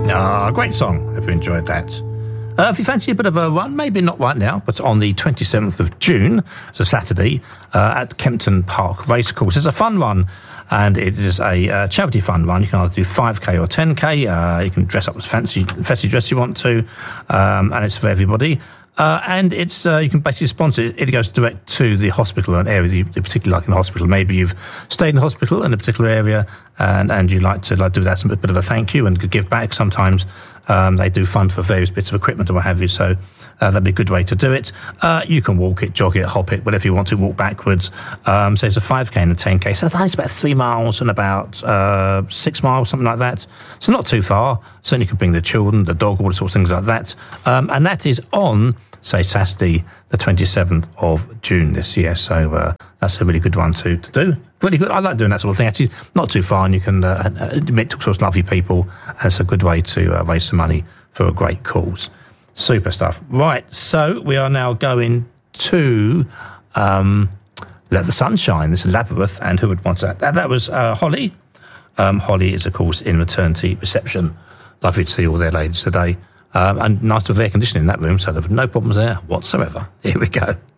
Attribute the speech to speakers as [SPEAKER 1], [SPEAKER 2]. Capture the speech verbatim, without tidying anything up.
[SPEAKER 1] Ah, great song. Hope you enjoyed that. Uh, if you fancy a bit of a run, maybe not right now, but on the twenty-seventh of June, it's a Saturday, uh, at Kempton Park Racecourse. It's a fun run, and it is a uh, charity fun run. You can either do five K or ten K. Uh, you can dress up as fancy, fancy dress you want to, um, and it's for everybody. Uh, and it's uh, you can basically sponsor it. It goes direct to the hospital, an area you particularly like in the hospital. Maybe you've stayed in the hospital in a particular area, and, and you like to like do that, some bit of a thank you and give back. Sometimes um, they do fund for various bits of equipment or what have you. So uh, that'd be a good way to do it. Uh, you can walk it, jog it, hop it, whatever you want to. Walk backwards. Um, so it's a five K and a ten K. So that's about three miles and about uh, six miles, something like that. So not too far. Certainly you could bring the children, the dog, all the sorts of things like that. Um, and that is on, say, Saturday, the twenty-seventh of June this year. So uh, that's a really good one to, to do. Really good. I like doing that sort of thing. Actually, not too far, and you can uh, meet all sorts of lovely people. And it's a good way to uh, raise some money for a great cause. Super stuff. Right, so we are now going to um, Let the Sun Shine. This is Labyrinth, and who would want that? That, that was uh, Holly. Um, Holly is, of course, in maternity reception. Lovely to see all their ladies today. Um, and nice to have air conditioning in that room, so there were no problems there whatsoever. Here we go.